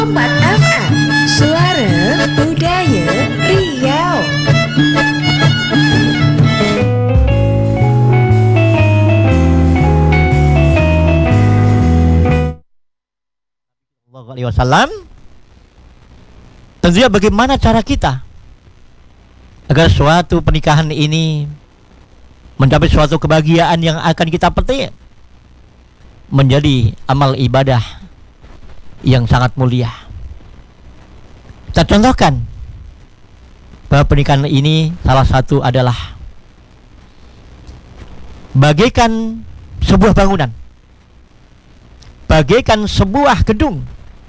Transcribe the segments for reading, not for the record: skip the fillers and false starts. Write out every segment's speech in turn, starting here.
4 FM, Suara Budaya Riau. Alaihi Wasallam. Tentunya bagaimana cara kita agar suatu pernikahan ini mencapai suatu kebahagiaan yang akan kita petik menjadi amal ibadah yang sangat mulia. Kita contohkan bahwa pernikahan ini salah satu adalah bagaikan sebuah bangunan, bagaikan sebuah gedung.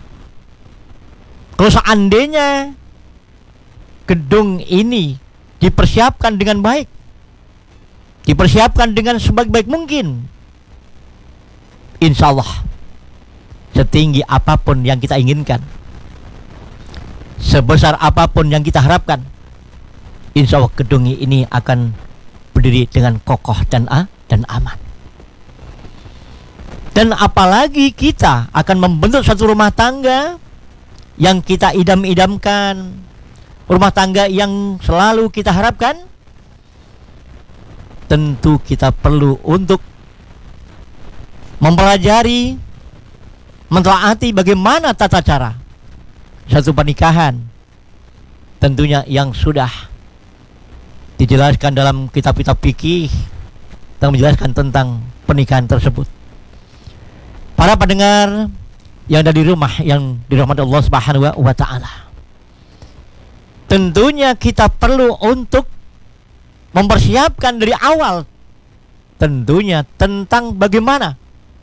Kalau seandainya gedung ini dipersiapkan dengan baik, dipersiapkan dengan sebaik-baik mungkin, insya Allah setinggi apapun yang kita inginkan, sebesar apapun yang kita harapkan, insya Allah gedung ini akan berdiri dengan kokoh dan aman. Dan apalagi kita akan membentuk satu rumah tangga yang kita idam-idamkan, rumah tangga yang selalu kita harapkan. Tentu kita perlu untuk mempelajari, mentaati bagaimana tata cara satu pernikahan, tentunya yang sudah dijelaskan dalam kitab-kitab fikih yang menjelaskan tentang pernikahan tersebut. Para pendengar yang ada di rumah yang dirahmati Allah Subhanahu wa taala, tentunya kita perlu untuk mempersiapkan dari awal tentunya tentang bagaimana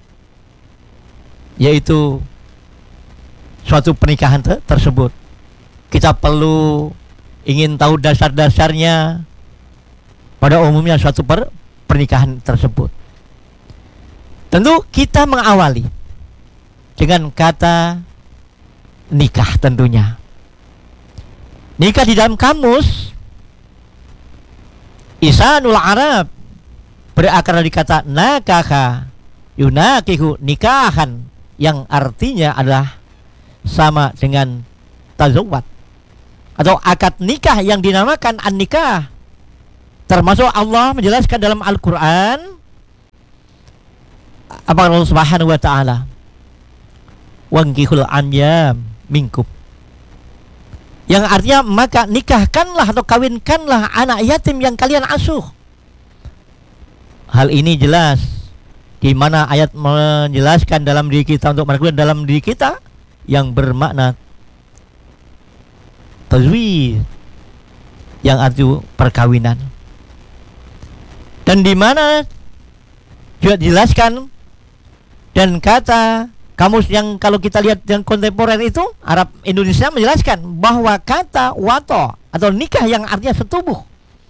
yaitu suatu pernikahan tersebut. Kita perlu ingin tahu dasar-dasarnya pada umumnya suatu pernikahan tersebut. Tentu kita mengawali dengan kata nikah tentunya. Nikah di dalam kamus Lisanul Arab berakar dari kata nakaha yunakihu nikahan, yang artinya adalah sama dengan tazawwad atau akad nikah yang dinamakan an-nikah. Termasuk Allah menjelaskan dalam Al-Quran apa Allah Subhanahu wa taala, wankihul anyam minkum, yang artinya maka nikahkanlah atau kawinkanlah anak yatim yang kalian asuh. Hal ini jelas di mana ayat menjelaskan dalam diri kita untuk melakukan dalam diri kita yang bermakna tazwij, yang arti perkawinan. Dan di mana juga dijelaskan dan kata kamus yang kalau kita lihat yang kontemporer itu Arab Indonesia menjelaskan bahwa kata wato atau nikah yang artinya setubuh,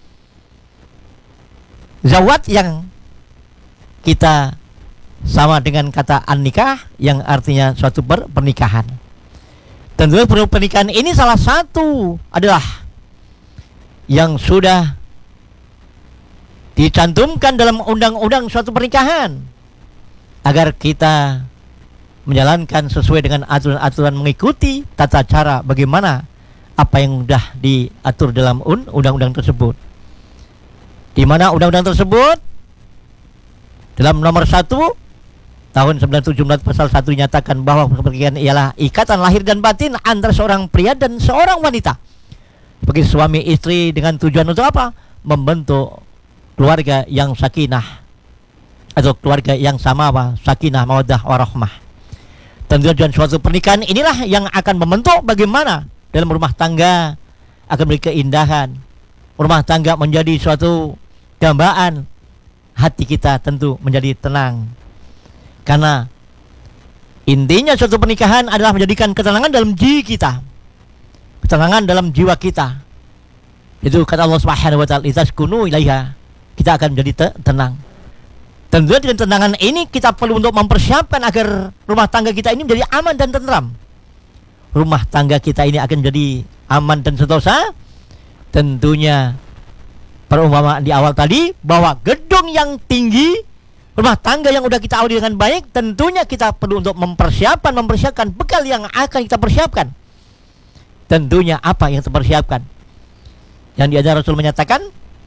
zawat yang kita sama dengan kata an-nikah yang artinya suatu pernikahan. Tentunya pernikahan ini salah satu adalah yang sudah dicantumkan dalam undang-undang suatu pernikahan agar kita menjalankan sesuai dengan aturan-aturan, mengikuti tata cara bagaimana apa yang sudah diatur dalam undang-undang tersebut. Di mana undang-undang tersebut dalam nomor 1 tahun 1917 pasal 1 nyatakan bahwa pernikahan ialah ikatan lahir dan batin antara seorang pria dan seorang wanita sebagai suami istri dengan tujuan untuk apa? Membentuk keluarga yang sakinah atau keluarga yang sama sakinah mawaddah warahmah. Tentu tujuan suatu pernikahan inilah yang akan membentuk bagaimana dalam rumah tangga akan memberi keindahan, rumah tangga menjadi suatu dambaan, hati kita tentu menjadi tenang. Karena intinya suatu pernikahan adalah menjadikan ketenangan dalam diri kita, ketenangan dalam jiwa kita. Itu kata Allah Subhanahu wa taala, "Litaskunu ilaiha." Kita akan menjadi tenang. Tentunya dengan ketenangan ini kita perlu untuk mempersiapkan agar rumah tangga kita ini menjadi aman dan tentram. Rumah tangga kita ini akan menjadi aman dan sentosa. Tentunya perumpamaan di awal tadi bahwa gedung yang tinggi rumah tangga yang udah kita awali dengan baik, tentunya kita perlu untuk mempersiapkan bekal yang akan kita persiapkan. Tentunya apa yang dipersiapkan? Yang diajar Rasul menyatakan,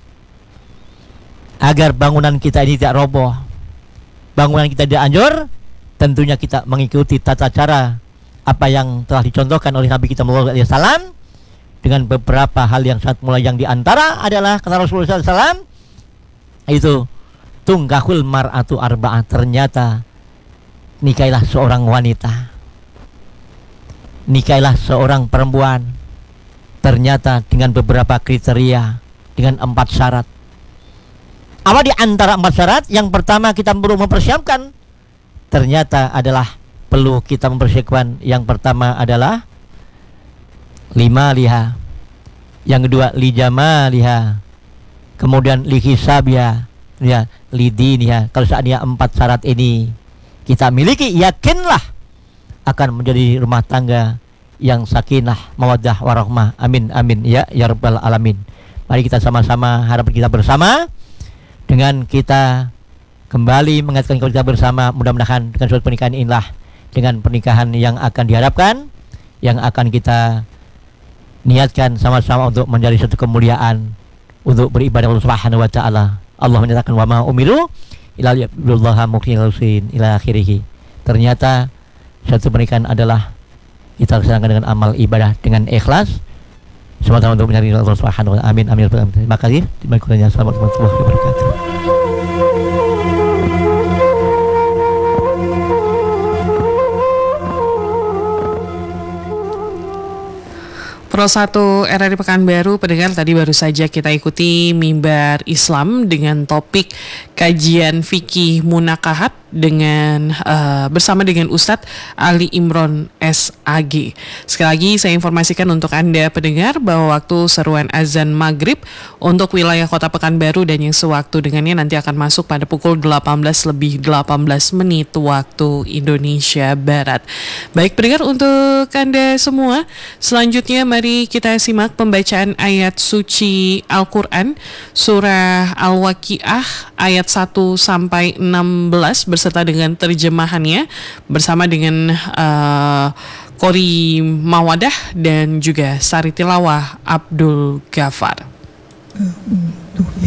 agar bangunan kita ini tidak roboh, bangunan kita tidak hancur, tentunya kita mengikuti tata cara apa yang telah dicontohkan oleh Nabi kita Muhammad SAW, dengan beberapa hal yang sangat mulai, yang diantara adalah kata Rasulullah SAW itu, tungkahul mar'atu arba'ah, ternyata nikailah seorang wanita, nikailah seorang perempuan, ternyata dengan beberapa kriteria, dengan 4 syarat. Apa di antara 4 syarat? Yang pertama kita perlu mempersiapkan, ternyata adalah perlu kita mempersiapkan, yang pertama adalah 5 liha, yang kedua lijama liha, kemudian lihisabiha, ya, lidiniha. Kalau seandainya 4 syarat ini kita miliki, yakinlah akan menjadi rumah tangga yang sakinah, mawaddah, warahmah. Amin amin ya rabbal alamin. Mari kita sama-sama, harapan kita bersama, dengan kita kembali mengingatkan kita bersama, mudah-mudahan dengan suatu pernikahan inilah, dengan pernikahan yang akan diharapkan, yang akan kita niatkan sama-sama untuk menjadi satu kemuliaan, untuk beribadah Allah Subhanahu wa taala. Allah menyatakan, wa ma umiru illa liya'budullaha mukhlishin ila akhirih. Ternyata satu pernikahan adalah kita laksanakan dengan amal ibadah dengan ikhlas, semata untuk mencari Allah Subhanahu wa taala. Amin amin. Terima kasih. Terima kasih. Assalamualaikum warahmatullahi wabarakatuh. Pro 1 RRI Pekanbaru, pendengar, tadi baru saja kita ikuti Mimbar Islam dengan topik kajian fikih munakahat dengan bersama dengan Ustadz Ali Imron SAG. Sekali lagi saya informasikan untuk Anda pendengar bahwa waktu seruan azan maghrib untuk wilayah Kota Pekanbaru dan yang sewaktu dengannya nanti akan masuk pada pukul 18:18 waktu Indonesia Barat. Baik pendengar, untuk Anda semua, selanjutnya mari kita simak pembacaan ayat suci Al-Quran surah Al-Waqiah ayat 1 sampai 16 beserta dengan terjemahannya bersama dengan Qori Mawadah dan juga Sari Tilawah Abdul Ghafar.